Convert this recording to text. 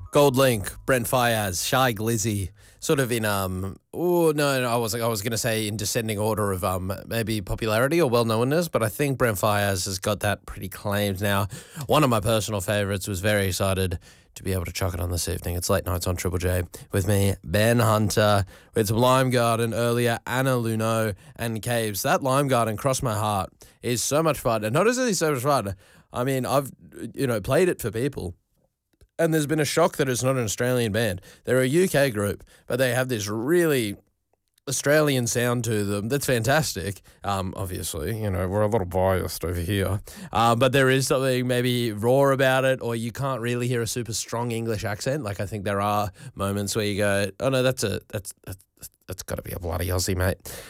Gold Link, Brent Fayez, Shy Glizzy, sort of in I was gonna say in descending order of maybe popularity or well knownness, but I think Brent Fayez has got that pretty claimed now. One of my personal favourites. Was very excited to be able to chuck it on this evening. It's late nights on Triple J with me, Ben Hunter, with Lime Garden earlier, Anna Luno and Caves. That Lime Garden, cross my heart, is so much fun, and not only so much fun. I mean, I've played it for people. And there's been a shock that it's not an Australian band. They're a UK group, but they have this really Australian sound to them that's fantastic. Obviously, we're a little biased over here. But there is something maybe raw about it, or you can't really hear a super strong English accent. Like, I think there are moments where you go, oh no, that's got to be a bloody Aussie, mate.